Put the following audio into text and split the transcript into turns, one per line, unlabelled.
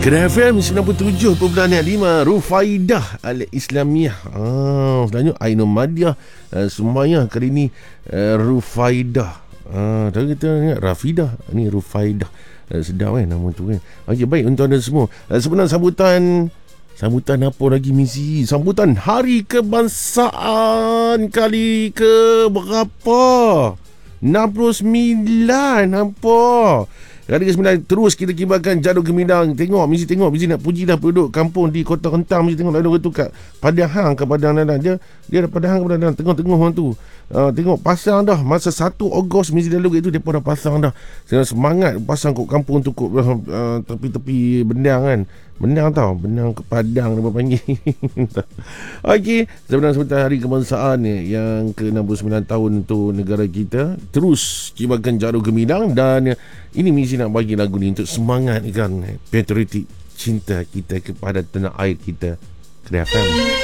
Kedai FM 97.5 Rufaidah Al-Islamiyah. Selanjutnya Ainul Madiah Sumayah. Kali ni Rufaidah. Tadi kita ingat Rafidah, ni Rufaidah. Sedap kan nama tu kan. Okey, baik untuk anda semua. Sebenarnya sambutan apa lagi misi? Sambutan Hari Kebangsaan kali ke berapa? 69. Nampak? Kali ke-9 terus kita kibarkan jaduh gemilang. Tengok misi nak puji dah penduduk kampung di Kota Rentang. Mesti tengok lalu tu kat Padang Hang ke Padang Dalang. Dia ada Padang Hang ke Padang Dalang, tengok orang tu. Tengok pasang dah masa 1 Ogos misi lalu itu depa dah pasang dah. Saya semangat pasang kat kampung tu kat tepi-tepi bendang kan. Bendang ke Padang dia panggil. Okey, sebenarnya Hari Kebangsaan yang ke-69 tahun untuk negara kita. Terus kibarkan jaduh gemilang dan ini misi nak bagi lagu ni untuk semangatkan patriotik cinta kita kepada tanah air kita. Kedai FM.